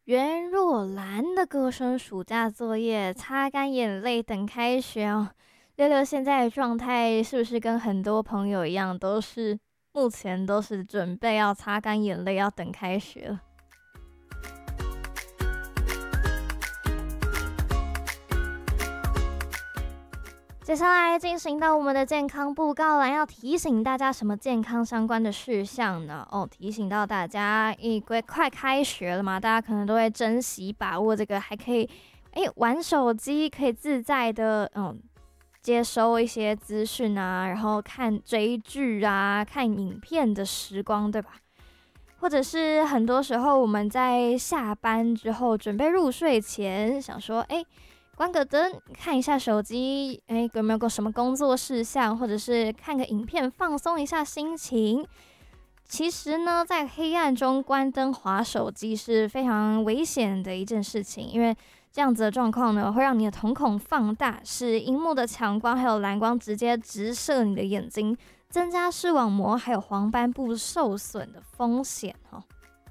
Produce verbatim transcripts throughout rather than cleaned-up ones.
袁若兰的歌声，暑假作业，擦干眼泪等开学哦。六六现在的状态是不是跟很多朋友一样，都是目前都是准备要擦干眼泪，要等开学了？接下来进行到我们的健康布告栏，要提醒大家什么健康相关的事项呢？哦，提醒到大家，因为快开学了嘛，大家可能都会珍惜把握这个，还可以哎玩手机，可以自在的嗯接收一些资讯啊，然后看追剧啊、看影片的时光，对吧？或者是很多时候我们在下班之后准备入睡前，想说，哎。关个灯，看一下手机，哎，有没有个什么工作事项，或者是看个影片放松一下心情。其实呢，在黑暗中关灯滑手机是非常危险的一件事情，因为这样子的状况呢，会让你的瞳孔放大，使荧幕的强光还有蓝光直接直射你的眼睛，增加视网膜还有黄斑部受损的风险哦。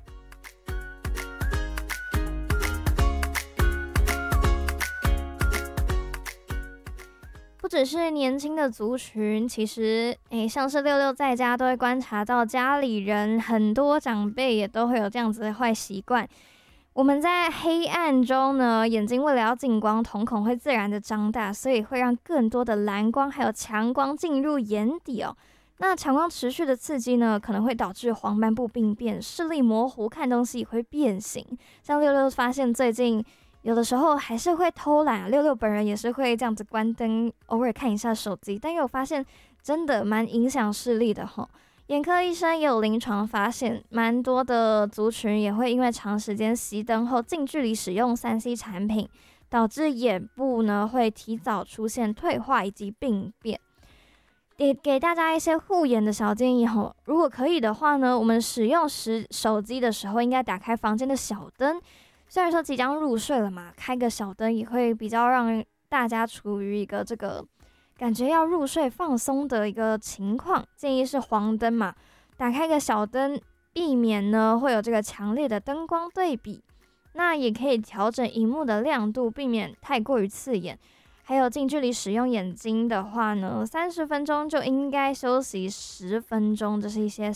不只是年轻的族群，其实诶，像是六六在家都会观察到家里人很多长辈也都会有这样子的坏习惯。我们在黑暗中呢，眼睛为了要进光，瞳孔会自然的张大，所以会让更多的蓝光还有强光进入眼底哦。那强光持续的刺激呢，可能会导致黄斑部病变、视力模糊、看东西也会变形。像六六发现最近有的时候还是会偷懒啊，六六本人也是会这样子关灯，偶尔看一下手机，但又发现真的蛮影响视力的吼。眼科医生也有临床发现，蛮多的族群也会因为长时间熄灯后近距离使用 三 C 产品，导致眼部呢会提早出现退化以及病变。给给大家一些护眼的小建议吼，如果可以的话呢，我们使用时手机的时候应该打开房间的小灯。虽然说即将入睡了嘛，开个小灯也会比较让大家处于一个这个感觉要入睡放松的一个情况。建议是黄灯嘛，打开个小灯，避免呢会有这个强烈的灯光对比。那也可以调整荧幕的亮度，避免太过于刺眼。还有近距离使用眼睛的话呢，三十分钟就应该休息十分钟，这是一些